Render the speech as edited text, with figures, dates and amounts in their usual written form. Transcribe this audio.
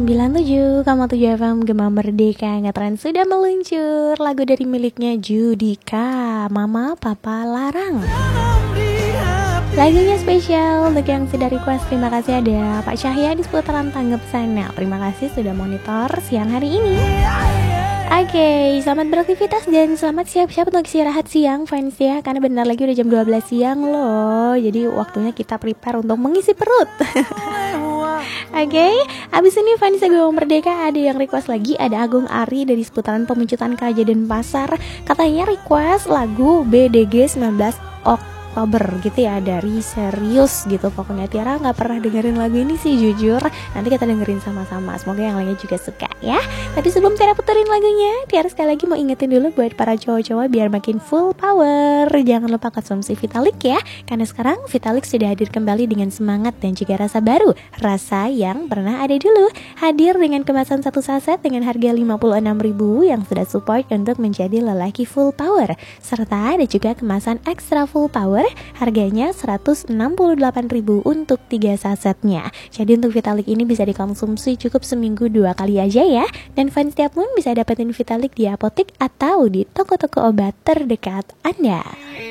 107,7 FM Gema Merdeka Ngetren sudah meluncur lagu dari miliknya Judika, Mama Papa Larang. Lagunya spesial untuk yang sudah request. Terima kasih ada Pak Cahya di seputaran Tanggep sana. Terima kasih sudah monitor siang hari ini. Oke, selamat beraktivitas dan selamat siap-siap untuk istirahat siang fans ya. Karena bentar lagi udah jam 12 siang loh. Jadi waktunya kita prepare untuk mengisi perut. Oke, abis ini fans Gema Merdeka ada yang request lagi. Ada Agung Ari dari seputaran Pemuncutan Kaja dan Pasar. Katanya request lagu BDG 19 Oktober gitu ya, dari Serius gitu. Pokoknya Tiara gak pernah dengerin lagu ini sih jujur. Nanti kita dengerin sama-sama, semoga yang lainnya juga suka ya. Tapi sebelum Tiara puterin lagunya, Tiara sekali lagi mau ingetin dulu buat para cowok-cowok biar makin full power, jangan lupa konsumsi Vitalik ya. Karena sekarang Vitalik sudah hadir kembali dengan semangat dan juga rasa baru, rasa yang pernah ada dulu. Hadir dengan kemasan satu saset dengan harga 56.000 yang sudah support untuk menjadi lelaki full power. Serta ada juga kemasan extra full power, harganya 168.000 untuk 3 sasetnya. Jadi untuk Vitalik ini bisa dikonsumsi cukup seminggu 2 kali aja ya. Dan fans tiap pun bisa dapetin Vitalik di apotek atau di toko-toko obat terdekat Anda.